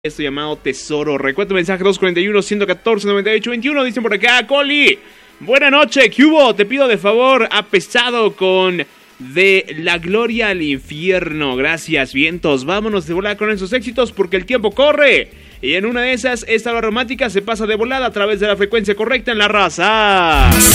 esto llamado Tesoro. Recuerda mensaje 241-114-98-21. Dicen por acá, Coli, buena noche, ¿qué hubo? Te pido de favor, ha pesado con De la Gloria al Infierno. Gracias, vientos. Vámonos de volada con esos éxitos porque el tiempo corre. Y en una de esas, esta hora romántica se pasa de volada a través de la frecuencia correcta en La Raza.